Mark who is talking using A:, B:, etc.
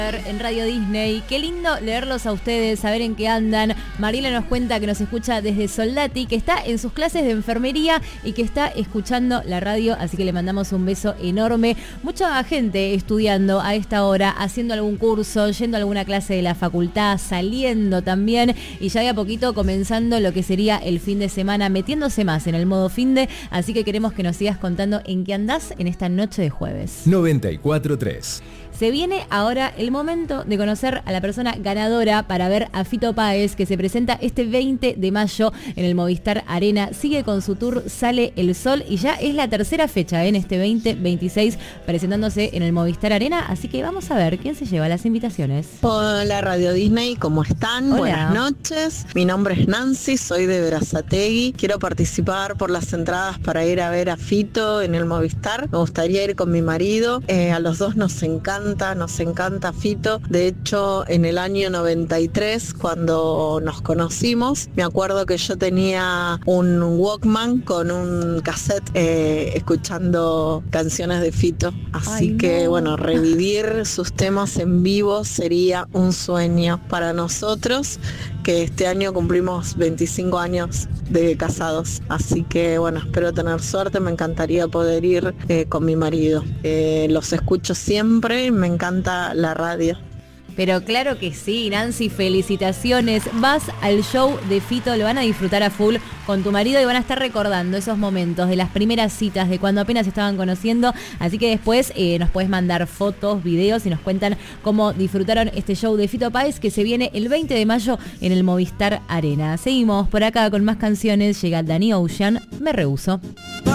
A: En Radio Disney, qué lindo leerlos a ustedes, saber en qué andan. Mariela nos cuenta que nos escucha desde Soldati, que está en sus clases de enfermería y que está escuchando la radio, así que le mandamos un beso enorme. Mucha gente estudiando a esta hora, haciendo algún curso, yendo a alguna clase de la facultad, saliendo también, y ya de a poquito comenzando lo que sería el fin de semana, metiéndose más en el modo finde, así que queremos que nos sigas contando en qué andás en esta noche de jueves.
B: 94.3.
A: Se viene ahora el momento de conocer a la persona ganadora para ver a Fito Páez, que se presenta este 20 de mayo en el Movistar Arena. Sigue con su tour Sale el Sol y ya es la tercera fecha en este 2026 presentándose en el Movistar Arena. Así que vamos a ver quién se lleva las invitaciones.
C: Hola Radio Disney, ¿cómo están?
A: Hola.
C: Buenas noches. Mi nombre es Nancy, soy de Berazategui. Quiero participar por las entradas para ir a ver a Fito en el Movistar. Me gustaría ir con mi marido. A los dos nos encanta Fito. De hecho, en el año 93, cuando nos conocimos, me acuerdo que yo tenía un Walkman con un cassette escuchando canciones de Fito. Así que, bueno, revivir sus temas en vivo sería un sueño para nosotros, que este año cumplimos 25 años de casados. Así que, bueno, espero tener suerte. Me encantaría poder ir con mi marido. Los escucho siempre. Me encanta la radio.
A: Pero claro que sí, Nancy, felicitaciones. Vas al show de Fito, lo van a disfrutar a full con tu marido y van a estar recordando esos momentos de las primeras citas, de cuando apenas estaban conociendo. Así que después nos puedes mandar fotos, videos y nos cuentan cómo disfrutaron este show de Fito Páez, que se viene el 20 de mayo en el Movistar Arena. Seguimos por acá con más canciones. Llega Danny Ocean, Me Rehuso.